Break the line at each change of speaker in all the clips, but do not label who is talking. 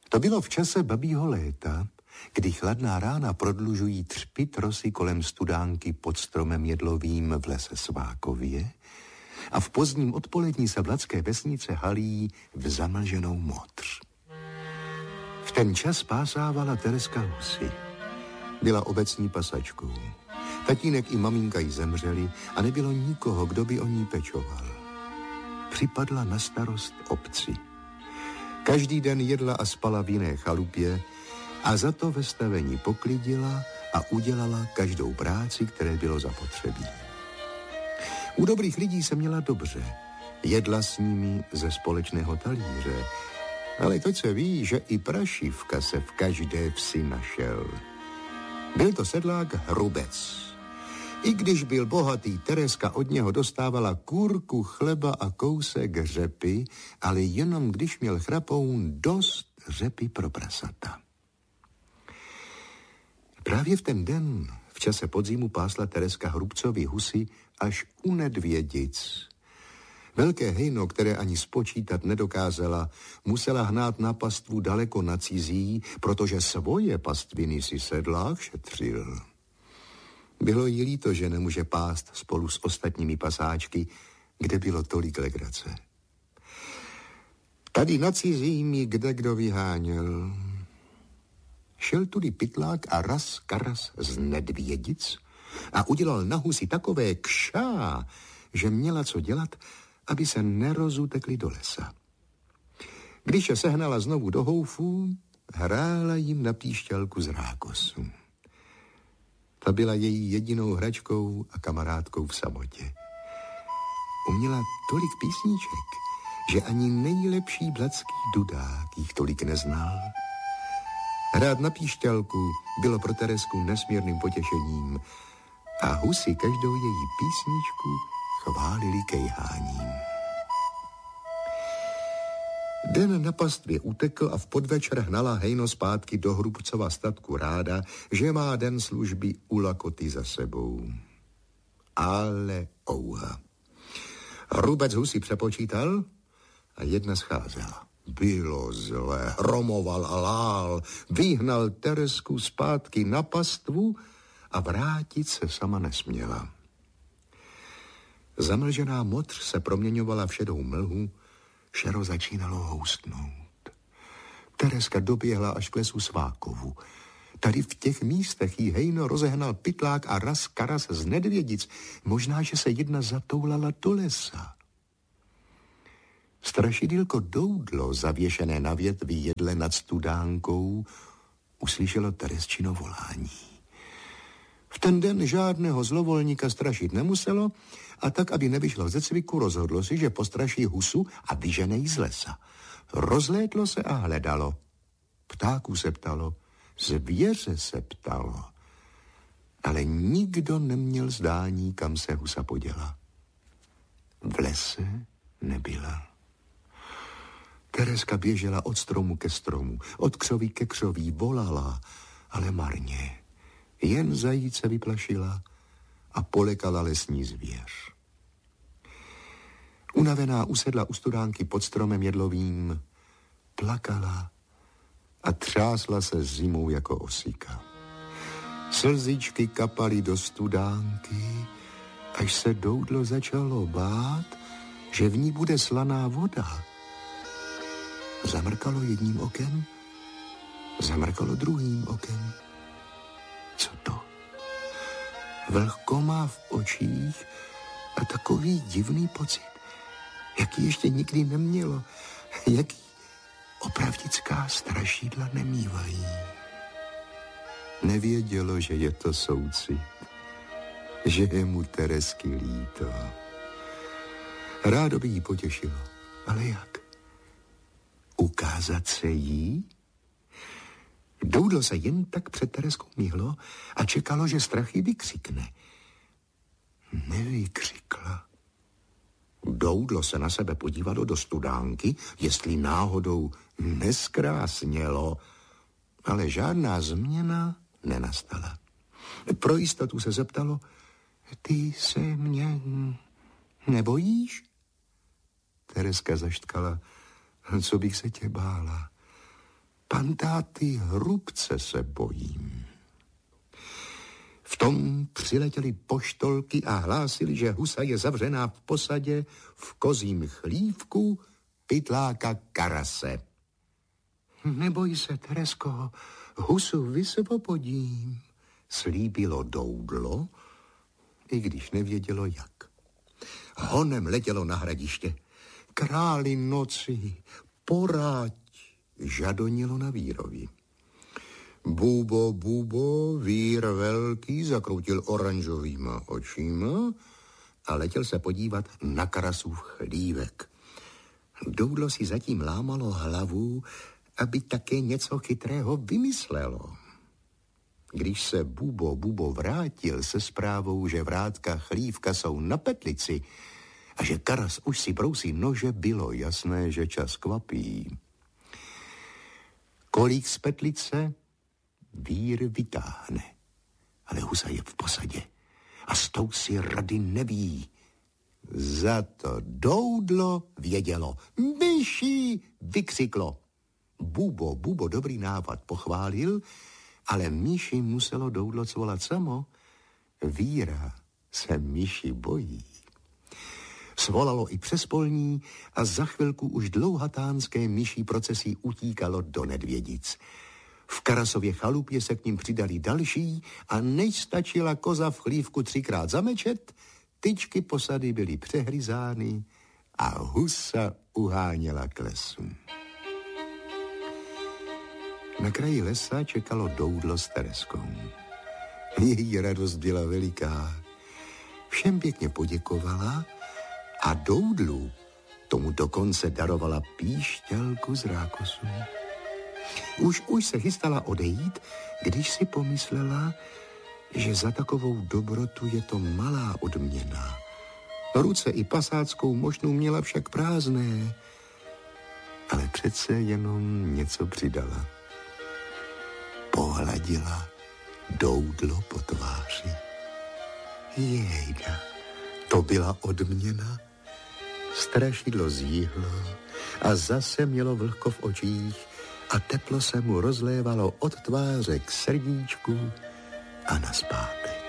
To bylo v čase babího léta, kdy chladná rána prodlužují třpy trosy kolem studánky pod stromem jedlovým v lese Svákově a v pozdním odpolední se Vladské vesnice halí v zamlženou modř. V ten čas pásávala Tereska husy. Byla obecní pasačkou. Tatínek i maminka jí zemřeli a nebylo nikoho, kdo by o ní pečoval. Připadla na starost obci. Každý den jedla a spala v jiné chalupě a za to ve stavení poklidila a udělala každou práci, které bylo zapotřebí. U dobrých lidí se měla dobře. Jedla s nimi ze společného talíře. Ale to se ví, že i prašivka se v každé vsi našel. Byl to sedlák Hrubec. I když byl bohatý, Tereska od něho dostávala kurku chleba a kousek řepy, ale jenom když měl chrapoun dost řepy pro prasata. Právě v ten den, v čase podzimu, pásla Tereska Hrubcovi husy až u Nedvědic. Velké hejno, které ani spočítat nedokázala, musela hnát na pastvu daleko na cizí, protože svoje pastviny si sedlák šetřil. Bylo jí líto, že nemůže pást spolu s ostatními pasáčky, kde bylo tolik legrace. Tady na cizími kdekdo vyháněl. Šel tudy pytlák a raz karas z Nedvědic a udělal na husy takové kšá, že měla co dělat, aby se nerozutekli do lesa. Když je sehnala znovu do houfů, hrála jim na píšťalku z rákosu. Ta byla její jedinou hračkou a kamarádkou v samotě. Uměla tolik písniček, že ani nejlepší blatský dudák jich tolik neznal. Hrát na píšťalku bylo pro Teresku nesmírným potěšením a husy každou její písničku chválili kejháním. Den na pastvě utekl a v podvečer hnala hejno zpátky do Hrubcova statku ráda, že má den služby u Lakoty za sebou. Ale ouha. Hrubec husy přepočítal a jedna scházela. Bylo zlé, hromoval a lál, vyhnal Teresku zpátky na pastvu a vrátit se sama nesměla. Zamlžená modř se proměňovala v šedou mlhu, šero začínalo houstnout. Tereska doběhla až k lesu Svákovu. Tady v těch místech jí hejno rozehnal pytlák a raz karas z Nedvědic. Možná, že se jedna zatoulala do lesa. Strašidýlko Doudlo, zavěšené na větvi jedle nad studánkou, uslyšelo Tereschino volání. V ten den žádného zlovolníka strašit nemuselo a tak, aby nevyšlo ze cviku, rozhodlo si, že postraší husu a vyžene jí z lesa. Rozlétlo se a hledalo. Ptáků se ptalo, zvěře se ptalo, ale nikdo neměl zdání, kam se husa poděla. V lese nebyla. Tereska běžela od stromu ke stromu, od křoví ke křoví, volala, ale marně. Jen zajíce vyplašila a polekala lesní zvěř. Unavená usedla u studánky pod stromem jedlovým, plakala a třásla se zimou jako osika. Slzičky kapaly do studánky, až se Doudlo začalo bát, že v ní bude slaná voda. Zamrkalo jedním okem, zamrkalo druhým okem. Co to? Vlhko má v očích a takový divný pocit, jaký ještě nikdy nemělo, jaký opravdická strašidla nemývají. Nevědělo, že je to soucit, že je mu Teresky líto. Rádo by jí potěšilo, ale jak? Ukázat se jí? Doudlo se jen tak před Tereskou mihlo a čekalo, že strachy vykřikne. Nevykřikla. Doudlo se na sebe podívalo do studánky, jestli náhodou neskrásnělo, ale žádná změna nenastala. Pro jistotu se zeptalo, ty se mě nebojíš? Tereska zaštkala, co bych se tě bála. Pantáty hrubce se bojím. V tom přiletěly poštolky a hlásili, že husa je zavřená v posadě v kozím chlívku pytláka Karase. Neboj se, Teresko, husu vysvobodím, slíbilo Doudlo, i když nevědělo jak. Honem letělo na hradiště. Králi noci, poráť, žadonilo na vírovi. Bubo, bubo, vír velký zakroutil oranžovýma očima a letěl se podívat na Karasův chlívek. Doudlo si zatím lámalo hlavu, aby také něco chytrého vymyslelo. Když se Bubo vrátil se zprávou, že vrátka chlívka jsou na petlici a že Karas už si brousí nože, bylo jasné, že čas kvapí. Kolík z petlice vír vytáhne, ale husa je v posadě a s tou si rady neví. Za to Doudlo vědělo. Myší, vykřiklo. Bubo dobrý nápad pochválil, ale myši muselo Doudlo cvolat samo. Víra se myši bojí. Svolalo i přes polní a za chvilku už dlouhatánské myší procesí utíkalo do Nedvědic. V Karasově chalupě se k ním přidali další a než stačila koza v chlívku 3krát zamečet, tyčky posady byly přehryzány a husa uháněla k lesu. Na kraji lesa čekalo Doudlo s Tereskou. Její radost byla veliká. Všem pěkně poděkovala a Doudlu tomu dokonce darovala píšťalku z rákosu. Už se chystala odejít, když si pomyslela, že za takovou dobrotu je to malá odměna. Ruce i pasáckou mošnu měla však prázdné, ale přece jenom něco přidala. Pohladila Doudlo po tváři. Jejda, to byla odměna. Strašidlo zjíhlo a zase mělo vlhko v očích a teplo se mu rozlévalo od tváře k srdíčku a nazpátek.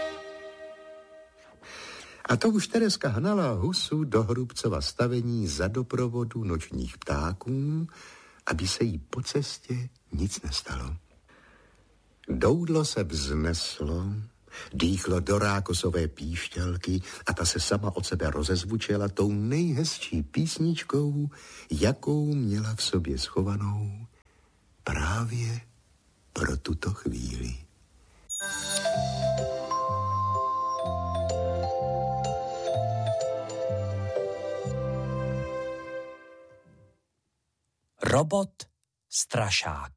A to už Tereska hnala husu do Hrubcova stavení za doprovodu nočních ptáků, aby se jí po cestě nic nestalo. Doudlo se vzneslo, dýchlo do rákosové píšťalky a ta se sama od sebe rozezvučela tou nejhezčí písničkou, jakou měla v sobě schovanou právě pro tuto chvíli.
Robot strašák.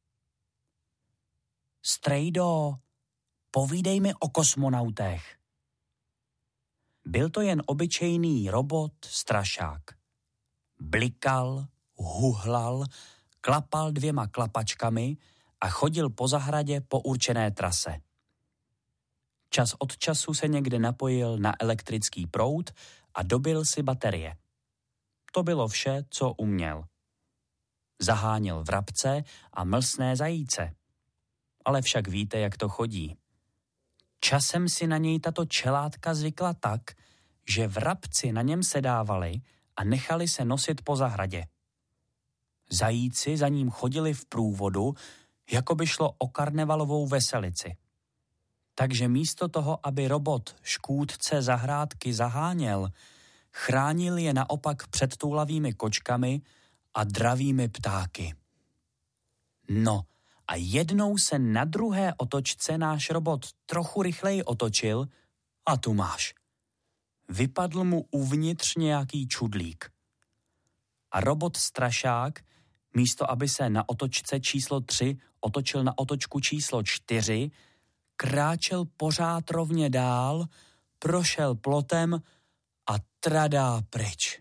Strejdo, povídej mi o kosmonautech. Byl to jen obyčejný robot strašák. Blikal, huhlal, klapal 2 klapačkami a chodil po zahradě po určené trase. Čas od času se někde napojil na elektrický proud a dobil si baterie. To bylo vše, co uměl. Zaháněl vrabce a mlsné zajíce. Ale však víte, jak to chodí. Časem si na něj tato čelátka zvykla tak, že vrabci na něm sedávali a nechali se nosit po zahradě. Zajíci za ním chodili v průvodu, jako by šlo o karnevalovou veselici. Takže místo toho, aby robot škůdce zahrádky zaháněl, chránil je naopak před toulavými kočkami a dravými ptáky. No, a jednou se na druhé otočce náš robot trochu rychleji otočil a tu máš. Vypadl mu uvnitř nějaký čudlík. A robot strašák, místo aby se na otočce číslo 3 otočil na otočku číslo 4, kráčel pořád rovně dál, prošel plotem a tradá pryč.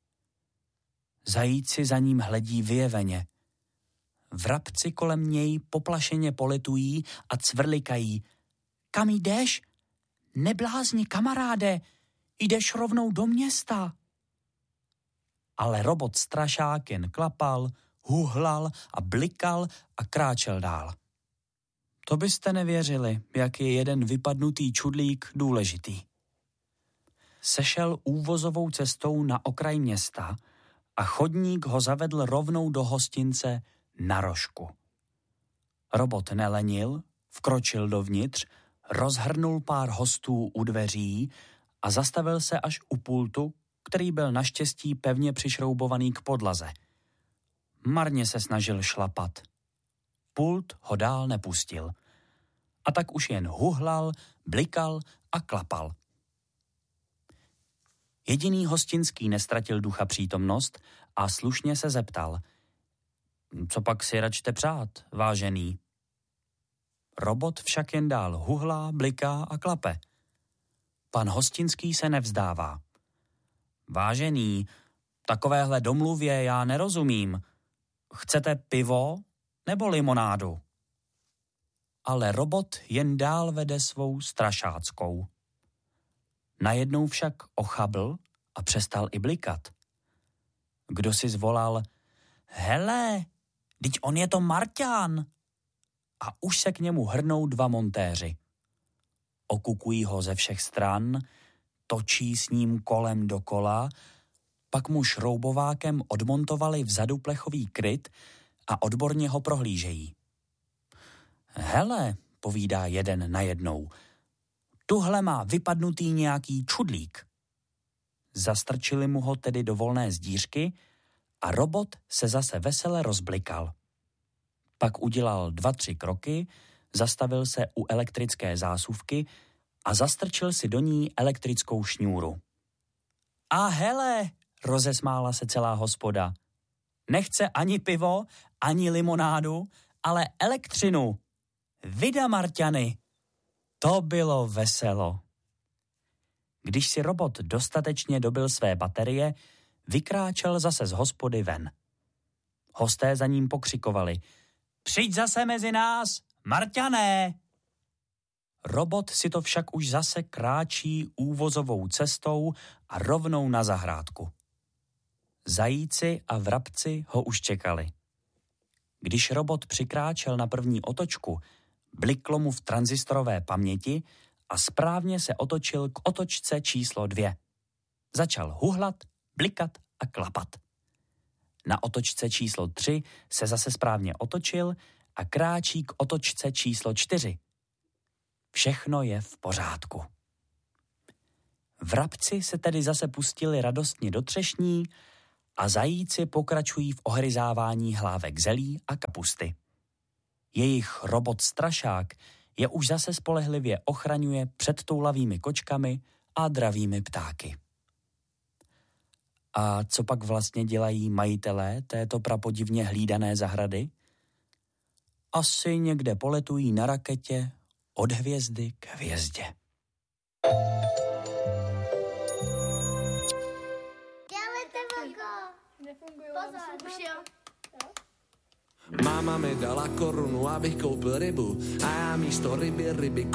Zajíci za ním hledí vyjeveně. Vrabci kolem něj poplašeně politují a cvrlikají. Kam jdeš? Neblázni, kamaráde, jdeš rovnou do města. Ale robot strašák jen klapal, huhlal a blikal a kráčel dál. To byste nevěřili, jak je jeden vypadnutý čudlík důležitý. Sešel úvozovou cestou na okraj města a chodník ho zavedl rovnou do hostince na rožku. Robot nelenil, vkročil dovnitř, rozhrnul pár hostů u dveří a zastavil se až u pultu, který byl naštěstí pevně přišroubovaný k podlaze. Marně se snažil šlapat. Pult ho dál nepustil. A tak už jen huhlal, blikal a klapal. Jediný hostinský nestratil ducha přítomnost a slušně se zeptal: co pak si račte přát, vážený? Robot však jen dál huhlá, bliká a klape. Pan hostinský se nevzdává. Vážený, takovéhle domluvě já nerozumím. Chcete pivo nebo limonádu? Ale robot jen dál vede svou strašáckou. Najednou však ochabl a přestal i blikat. Kdo si zvolal: hele, vždyť on je to Marťan. A už se k němu hrnou dva montéři. Okukují ho ze všech stran, točí s ním kolem dokola, pak mu šroubovákem odmontovali vzadu plechový kryt a odborně ho prohlížejí. Hele, povídá jeden najednou, tuhle má vypadnutý nějaký čudlík. Zastrčili mu ho tedy do volné zdířky a robot se zase vesele rozblikal. Pak udělal 2-3 kroky, zastavil se u elektrické zásuvky a zastrčil si do ní elektrickou šňůru. A hele, rozesmála se celá hospoda. Nechce ani pivo, ani limonádu, ale elektřinu. Vida, Marťany. To bylo veselo. Když si robot dostatečně dobil své baterie, vykráčel zase z hospody ven. Hosté za ním pokřikovali: přijď zase mezi nás, Marťané! Robot si to však už zase kráčí úvozovou cestou a rovnou na zahrádku. Zajíci a vrabci ho už čekali. Když robot přikráčel na první otočku, bliklo mu v tranzistorové paměti a správně se otočil k otočce číslo 2. Začal huhlat, blikat a klapat. Na otočce číslo 3 se zase správně otočil a kráčí k otočce číslo 4. Všechno je v pořádku. Vrabci se tedy zase pustili radostně do třešní a zajíci pokračují v ohryzávání hlávek zelí a kapusty. Jejich robot strašák je už zase spolehlivě ochraňuje před toulavými kočkami a dravými ptáky. A co pak vlastně dělají majitelé této prapodivně hlídané zahrady? Asi někde poletují na raketě od hvězdy k hvězdě.
Máma mi dala korunu, abych koupil rybu a já místo ryby